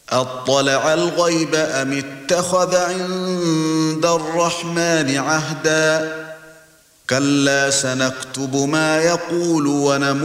أطلع الغيب أم اتخذ عند الرحمن عهدا كلا سنكتب ما يقول ونمد